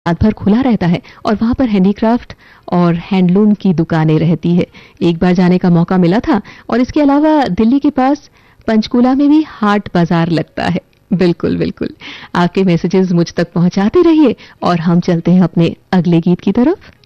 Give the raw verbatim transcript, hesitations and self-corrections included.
रात भर खुला रहता है और वहां पर हैंडीक्राफ्ट और हैंडलूम की दुकानें रहती है। एक बार जाने का मौका मिला था। और इसके अलावा दिल्ली के पास पंचकूला में भी हाट बाजार लगता है। बिल्कुल बिल्कुल, आपके मैसेजेस मुझ तक पहुंचाते रहिए और हम चलते हैं अपने अगले गीत की तरफ।